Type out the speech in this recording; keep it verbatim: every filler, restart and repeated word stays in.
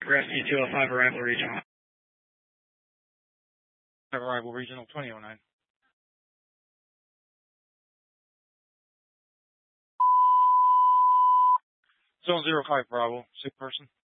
Rescue two oh five, arrival regional. Arrival regional twenty oh nine. Zone zero five Bravo, sick person.